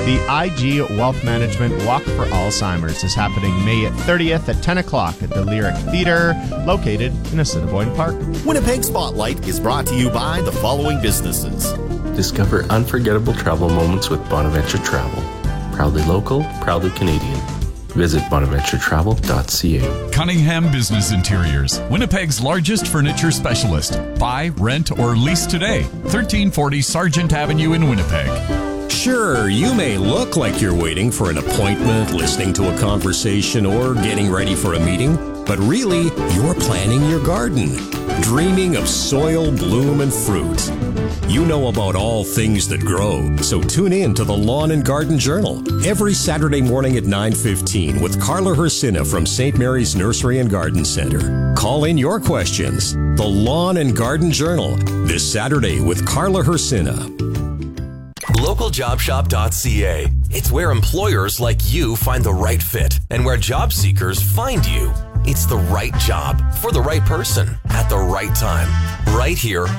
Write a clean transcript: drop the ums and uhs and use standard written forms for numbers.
The IG Wealth Management Walk for Alzheimer's is happening May 30th at 10 o'clock at the Lyric Theatre, located in Assiniboine Park. Winnipeg Spotlight is brought to you by the following businesses. Discover unforgettable travel moments with Bonaventure Travel. Proudly local, proudly Canadian. Visit bonaventuretravel.ca. Cunningham Business Interiors, Winnipeg's largest furniture specialist. Buy, rent, or lease today. 1340 Sargent Avenue in Winnipeg. Sure, you may look like you're waiting for an appointment, listening to a conversation, or getting ready for a meeting, but really, you're planning your garden, dreaming of soil, bloom, and fruit. You know about all things that grow, so tune in to the Lawn and Garden Journal every Saturday morning at 9:15 with Carla Hersina from St. Mary's Nursery and Garden Center. Call in your questions. The Lawn and Garden Journal, this Saturday with Carla Hersina. LocalJobShop.ca. It's where employers like you find the right fit and where job seekers find you. It's the right job for the right person at the right time, right here